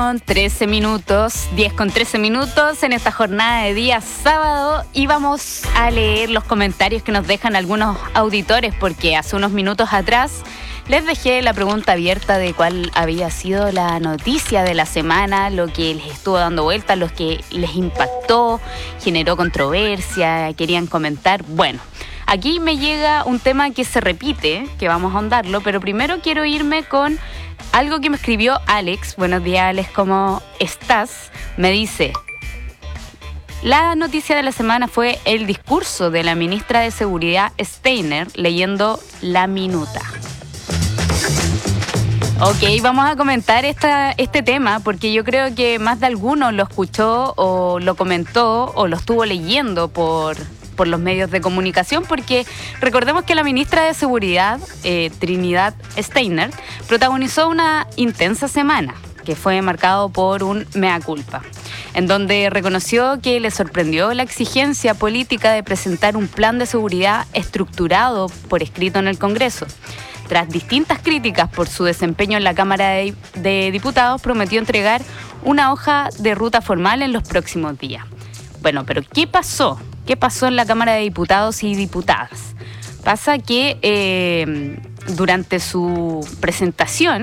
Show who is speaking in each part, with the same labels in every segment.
Speaker 1: 10:13 en esta jornada de día sábado, y vamos a leer los comentarios que nos dejan algunos auditores, porque hace unos minutos atrás les dejé la pregunta abierta de cuál había sido la noticia de la semana, lo que les estuvo dando vueltas, lo que les impactó, generó controversia, querían comentar. Bueno, aquí me llega un tema que se repite, que vamos a ahondarlo, pero primero quiero irme con algo que me escribió Alex. Buenos días, Alex, ¿cómo estás? Me dice: la noticia de la semana fue el discurso de la ministra de Seguridad Steiner leyendo la minuta. Ok, vamos a comentar este tema porque yo creo que más de alguno lo escuchó o lo comentó o lo estuvo leyendo por los medios de comunicación, porque recordemos que la ministra de Seguridad, Trinidad Steiner, protagonizó una intensa semana que fue marcado por un mea culpa, en donde reconoció que le sorprendió la exigencia política de presentar un plan de seguridad estructurado por escrito en el Congreso. Tras distintas críticas por su desempeño en la Cámara de Diputados, prometió entregar una hoja de ruta formal en los próximos días. Bueno, pero ¿qué pasó? ¿Qué pasó en la Cámara de Diputados y Diputadas? Pasa que durante su presentación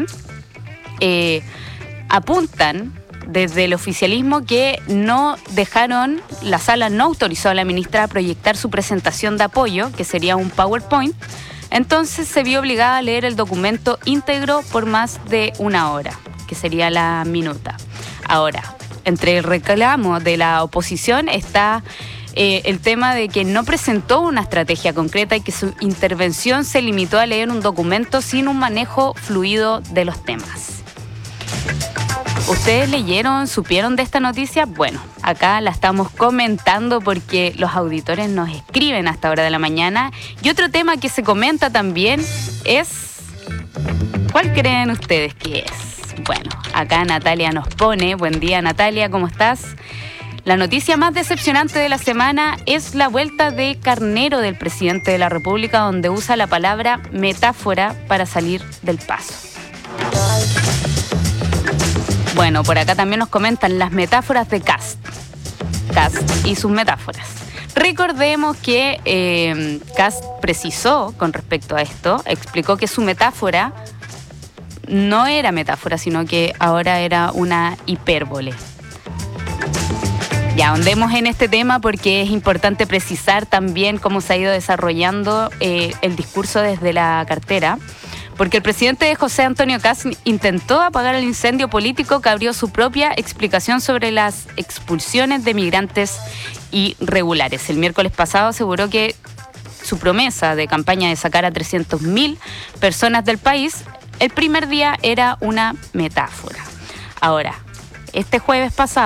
Speaker 1: apuntan desde el oficialismo que no dejaron, la sala no autorizó a la ministra a proyectar su presentación de apoyo, que sería un PowerPoint. Entonces se vio obligada a leer el documento íntegro por más de una hora, que sería la minuta. Ahora, entre el reclamo de la oposición está el tema de que no presentó una estrategia concreta y que su intervención se limitó a leer un documento sin un manejo fluido de los temas. ¿Ustedes leyeron, supieron de esta noticia? Bueno, acá la estamos comentando porque los auditores nos escriben a esta hora de la mañana. Y otro tema que se comenta también es... ¿cuál creen ustedes que es? Bueno, acá Natalia nos pone: buen día, Natalia, ¿cómo estás? La noticia más decepcionante de la semana es la vuelta de carnero del presidente de la República, donde usa la palabra metáfora para salir del paso. Bueno, por acá también nos comentan las metáforas de Kast y sus metáforas. Recordemos que Kast precisó con respecto a esto, explicó que su metáfora no era metáfora, sino que ahora era una hipérbole. Ya ahondemos en este tema porque es importante precisar también cómo se ha ido desarrollando el discurso desde la cartera. Porque el presidente José Antonio Kast intentó apagar el incendio político que abrió su propia explicación sobre las expulsiones de migrantes irregulares. El miércoles pasado aseguró que su promesa de campaña de sacar a 300.000 personas del país el primer día era una metáfora. Ahora, este jueves pasado,